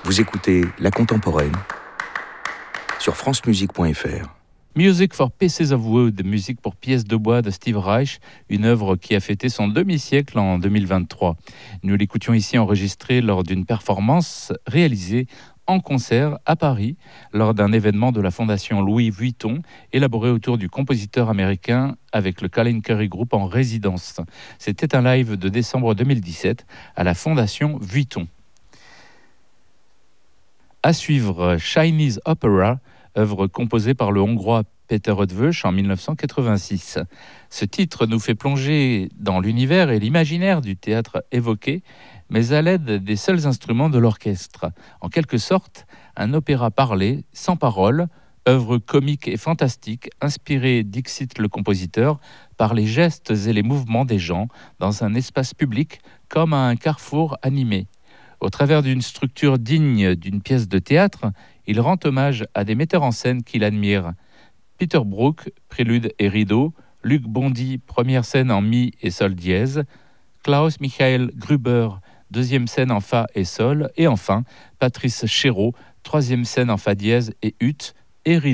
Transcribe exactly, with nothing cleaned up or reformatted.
Vous écoutez La Contemporaine sur francemusique point f r. Music for Pieces of Wood, musique pour pièces de bois de Steve Reich, une œuvre qui a fêté son demi-siècle en deux mille vingt-trois. Nous l'écoutions ici enregistrée lors d'une performance réalisée en concert à Paris, lors d'un événement de la Fondation Louis Vuitton, élaboré autour du compositeur américain avec le Colin Currie Group en résidence. C'était un live de décembre deux mille dix-sept à la Fondation Vuitton. À suivre, Chinese Opera, œuvre composée par le Hongrois Peter Eötvös en dix-neuf cent quatre-vingt-six. Ce titre nous fait plonger dans l'univers et l'imaginaire du théâtre évoqué, mais à l'aide des seuls instruments de l'orchestre. En quelque sorte, un opéra parlé, sans parole, œuvre comique et fantastique, inspirée, dixit le compositeur, par les gestes et les mouvements des gens dans un espace public comme à un carrefour animé. Au travers d'une structure digne d'une pièce de théâtre, il rend hommage à des metteurs en scène qu'il admire. Peter Brook, prélude et rideau, Luc Bondy, première scène en mi et sol dièse, Klaus Michael Gruber, deuxième scène en fa et sol, et enfin Patrice Chéreau, troisième scène en fa dièse et ut et rideau.